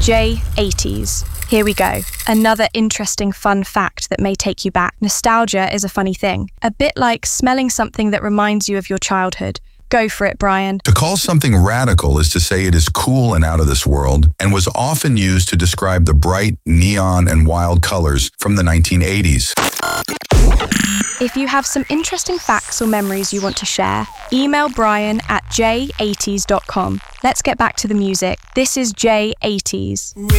J80s. Here we go. Another interesting fun fact that may take you back. Nostalgia is a funny thing. A bit like smelling something that reminds you of your childhood. Go for it, Brian. To call something radical is to say it is cool and out of this world, and was often used to describe the bright, neon, and wild colors from the 1980s. If you have some interesting facts or memories you want to share, email Brian at j80s.com. Let's get back to the music. This is J80s.